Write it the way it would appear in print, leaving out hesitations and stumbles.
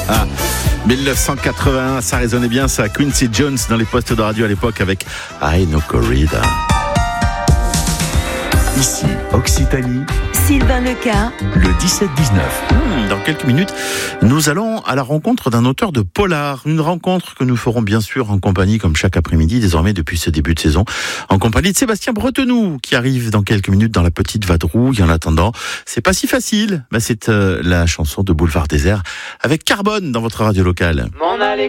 Ah, 1981, ça résonnait bien, ça. Quincy Jones dans les postes de radio à l'époque avec I No Corrida. Ici, Occitanie, Sylvain Leca, le 17-19. Dans quelques minutes, nous allons à la rencontre d'un auteur de polar. Une rencontre que nous ferons bien sûr en compagnie, comme chaque après-midi, désormais depuis ce début de saison, en compagnie de Sébastien Bretenoux, qui arrive dans quelques minutes dans la petite vadrouille. En attendant, c'est pas si facile. C'est la chanson de Boulevard Désert avec Carbone dans votre radio locale.